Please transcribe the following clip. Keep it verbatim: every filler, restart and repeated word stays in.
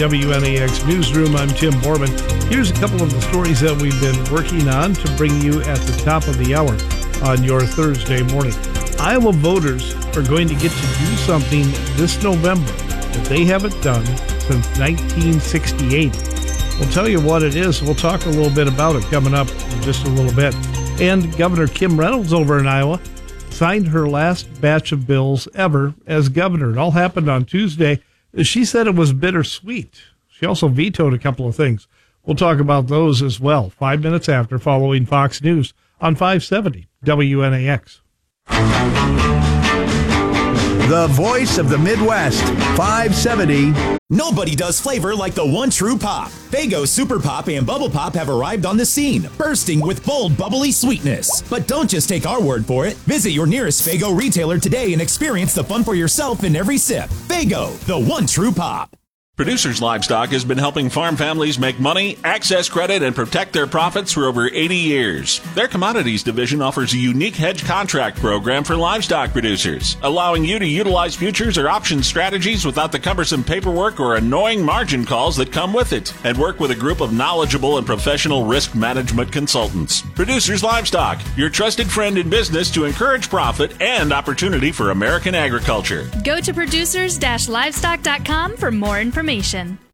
W N A X Newsroom, I'm Tim Borman. Here's a couple of the stories that we've been working on to bring you at the top of the hour on your Thursday morning. Iowa voters are going to get to do something this November that they haven't done since nineteen sixty-eight. We'll tell you what it is. We'll talk a little bit about it coming up in just a little bit. And Governor Kim Reynolds over in Iowa signed her last batch of bills ever as governor. It all happened on Tuesday. She said it was bittersweet. She also vetoed a couple of things. We'll talk about those as well. Five minutes after, following Fox News on five seventy W N A X. The voice of the Midwest, five seventy. Nobody does flavor like the one true pop. Faygo Super Pop and Bubble Pop have arrived on the scene, bursting with bold, bubbly sweetness. But don't just take our word for it. Visit your nearest Faygo retailer today and experience the fun for yourself in every sip. Faygo, the one true pop. Producers Livestock has been helping farm families make money, access credit, and protect their profits for over eighty years. Their commodities division offers a unique hedge contract program for livestock producers, allowing you to utilize futures or option strategies without the cumbersome paperwork or annoying margin calls that come with it, and work with a group of knowledgeable and professional risk management consultants. Producers Livestock, your trusted friend in business to encourage profit and opportunity for American agriculture. Go to producers dash livestock dot com for more information.